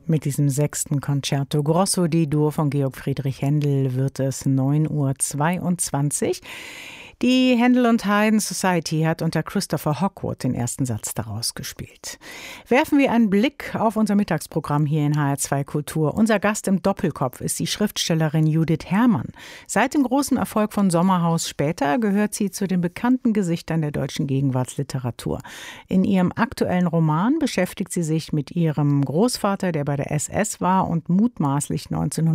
Mit diesem 6. Concerto Grosso D-Dur von Georg Friedrich Händel wird es 9:22 Uhr. Die Händel und Haydn Society hat unter Christopher Hogwood den ersten Satz daraus gespielt. Werfen wir einen Blick auf unser Mittagsprogramm hier in HR2 Kultur. Unser Gast im Doppelkopf ist die Schriftstellerin Judith Herrmann. Seit dem großen Erfolg von Sommerhaus später gehört sie zu den bekannten Gesichtern der deutschen Gegenwartsliteratur. In ihrem aktuellen Roman beschäftigt sie sich mit ihrem Großvater, der bei der SS war und mutmaßlich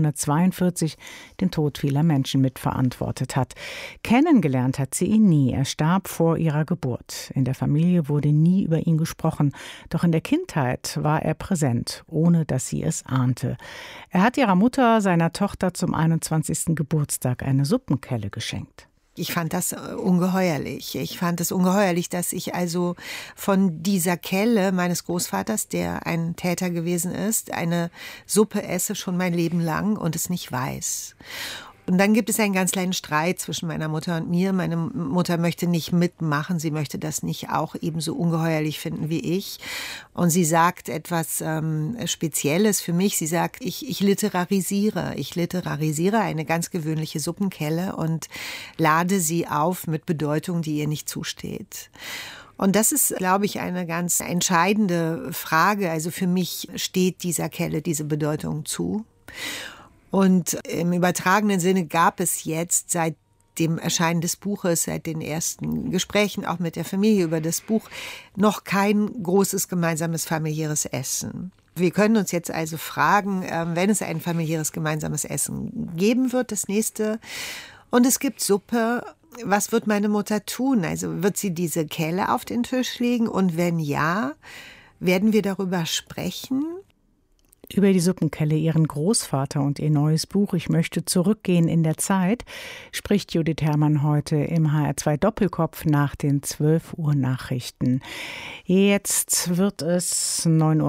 1942 den Tod vieler Menschen mitverantwortet hat. Kennengelernt hat sie ihn nie. Er starb vor ihrer Geburt. In der Familie wurde nie über ihn gesprochen. Doch in der Kindheit war er präsent, ohne dass sie es ahnte. Er hat ihrer Mutter, seiner Tochter, zum 21. Geburtstag eine Suppenkelle geschenkt. Ich fand das ungeheuerlich. Ich fand es ungeheuerlich, dass ich also von dieser Kelle meines Großvaters, der ein Täter gewesen ist, eine Suppe esse schon mein Leben lang und es nicht weiß. Und dann gibt es einen ganz kleinen Streit zwischen meiner Mutter und mir. Meine Mutter möchte nicht mitmachen. Sie möchte das nicht auch ebenso ungeheuerlich finden wie ich. Und sie sagt etwas Spezielles für mich. Sie sagt, ich literarisiere. Ich literarisiere eine ganz gewöhnliche Suppenkelle und lade sie auf mit Bedeutung, die ihr nicht zusteht. Und das ist, glaube ich, eine ganz entscheidende Frage. Also für mich steht dieser Kelle diese Bedeutung zu. Und im übertragenen Sinne gab es jetzt seit dem Erscheinen des Buches, seit den ersten Gesprächen auch mit der Familie über das Buch, noch kein großes gemeinsames familiäres Essen. Wir können uns jetzt also fragen, wenn es ein familiäres gemeinsames Essen geben wird, das nächste, und es gibt Suppe, was wird meine Mutter tun? Also wird sie diese Kelle auf den Tisch legen? Und wenn ja, werden wir darüber sprechen? Über die Suppenkelle, ihren Großvater und ihr neues Buch »Ich möchte zurückgehen in der Zeit« spricht Judith Herrmann heute im HR2 Doppelkopf nach den 12 Uhr Nachrichten. Jetzt wird es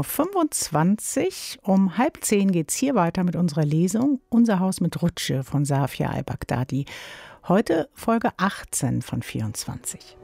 9:25 Uhr. Um 9:30 geht es hier weiter mit unserer Lesung »Unser Haus mit Rutsche« von Safia al-Baghdadi. Heute Folge 18 von 24.